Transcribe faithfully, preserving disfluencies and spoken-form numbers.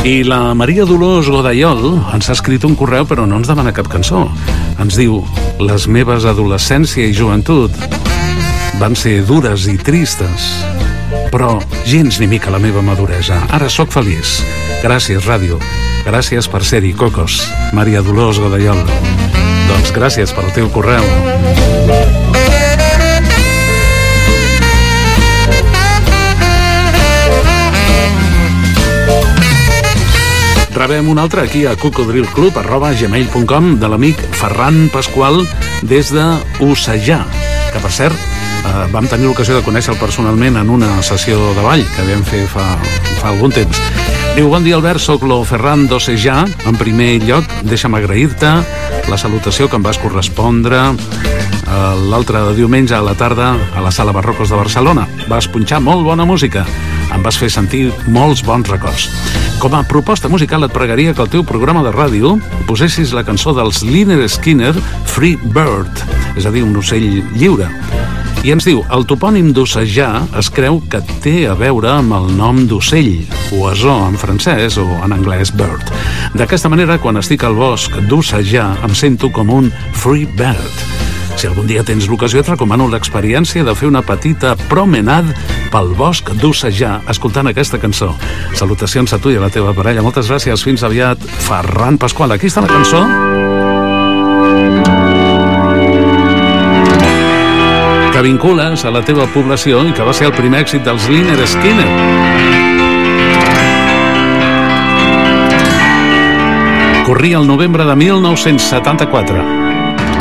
I la Maria Dolors Godallol ens ha escrit un correu però no ens demana cap cançó. Ens diu: les meves adolescència i joventut van ser dures i tristes, però gens ni mica la meva maduresa. Ara sóc feliç. Gràcies, ràdio. Gràcies per ser-hi, cocos. Maria Dolors Godallol. Doncs gràcies pel teu correu. Rebem un altre aquí a cocodrilclub arroba gmail punt com de l'amic Ferran Pasqual des de Ocejà, que per cert eh, vam tenir l'ocasió de conèixer-lo personalment en una sessió de ball que vam fer fa, fa algun temps. Diu: bon dia, Albert, soc lo Ferran d'Ocejà. En primer lloc, deixa'm agrair-te la salutació que em vas correspondre eh, l'altre diumenge a la tarda a la Sala Barrocos de Barcelona. Vas punxar molt bona música. Em vas fer sentir molts bons records. Com a proposta musical et pregaria que al teu programa de ràdio posessis la cançó dels Lynyrd Skynyrd, Free Bird, és a dir, un ocell lliure. I ens diu: el topònim d'Ocejà es creu que té a veure amb el nom d'ocell, oiseau en francès o en anglès bird. D'aquesta manera, quan estic al bosc d'Ocejà, em sento com un free bird. Si algun dia tens l'ocasió, et recomano l'experiència de fer una petita promenade pel bosc d'Ocejà escoltant aquesta cançó. Salutacions a tu i a la teva parella. Moltes gràcies. Fins aviat. Ferran Pasqual. Aquí està la cançó. Que vincules a la teva població i que va ser el primer èxit dels Lynyrd Skynyrd. Corria el novembre de mil nou-cents setanta-quatre.